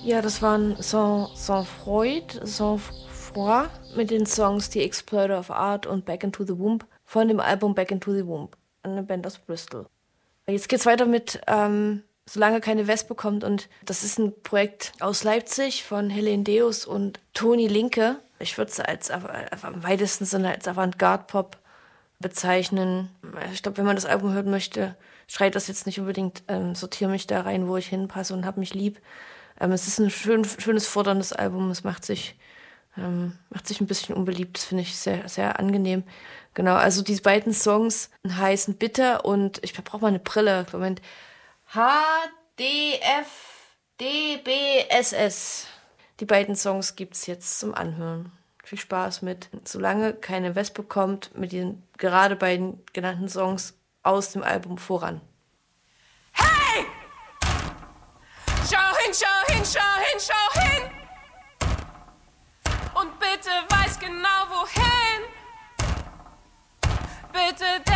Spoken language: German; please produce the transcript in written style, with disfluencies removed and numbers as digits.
Ja, das waren Sang-Froid mit den Songs The Exploiter of Art und Back into the Womb von dem Album Back into the Womb, eine Band aus Bristol. Jetzt geht's weiter mit Solange keine Wespe kommt, und das ist ein Projekt aus Leipzig von Helene Deus und Toni Linke. Ich würde es am weitesten Sinne als Avantgarde-Pop bezeichnen. Ich glaube, wenn man das Album hören möchte, schreit das jetzt nicht unbedingt, sortiere mich da rein, wo ich hinpasse und hab mich lieb. Es ist ein schönes, forderndes Album. Es macht sich ein bisschen unbeliebt. Das finde ich sehr, sehr angenehm. Genau, also die beiden Songs heißen Bitter und ich brauche mal eine Brille. Moment. HDFDBSS. Die beiden Songs gibt's jetzt zum Anhören. Viel Spaß mit Solange keine Wespe kommt, mit den gerade beiden genannten Songs aus dem Album Voran. Hey! Schau hin, schau hin, schau hin, schau hin! Und bitte weiß genau wohin! Bitte